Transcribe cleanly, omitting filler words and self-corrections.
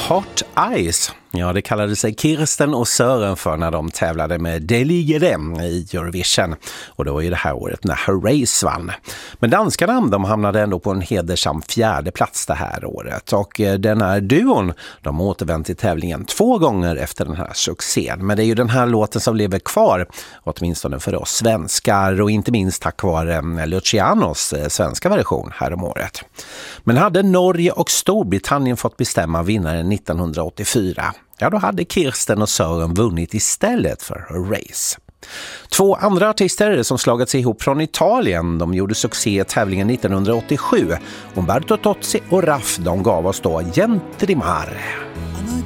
Hot Eyes. Ja, det kallade sig Kirsten och Sören för när de tävlade med Det ligger dem i Eurovision. Och det var ju det här året när Herreys vann. Men danskarna, de hamnade ändå på en hedersam 4:e plats det här året. Och den här duon, de återvänt till tävlingen 2 gånger efter den här succén. Men det är ju den här låten som lever kvar, åtminstone för oss svenskar. Och inte minst tack vare Lucianos svenska version här om året. Men hade Norge och Storbritannien fått bestämma vinnaren 1984, ja då hade Kirsten och Sören vunnit istället för Herreys. 2 andra artister som slagit sig ihop från Italien, de gjorde succé i tävlingen 1987. Umberto Tozzi och Raff, de gav oss då Gente di Mare.